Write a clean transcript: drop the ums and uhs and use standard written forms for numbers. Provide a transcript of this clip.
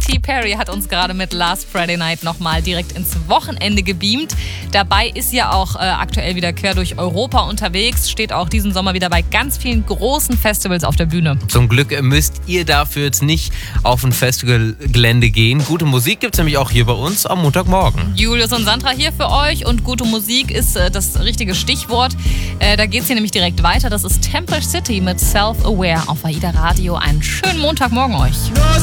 Katy Perry hat uns gerade mit Last Friday Night nochmal direkt ins Wochenende gebeamt. Dabei ist ja auch aktuell wieder quer durch Europa unterwegs, steht auch diesen Sommer wieder bei ganz vielen großen Festivals auf der Bühne. Zum Glück müsst ihr dafür jetzt nicht auf ein Festivalgelände gehen. Gute Musik gibt's nämlich auch hier bei uns am Montagmorgen. Julius und Sandra hier für euch und gute Musik ist das richtige Stichwort. Da geht's hier nämlich direkt weiter. Das ist Temple City mit Self-Aware auf AIDA Radio. Einen schönen Montagmorgen euch.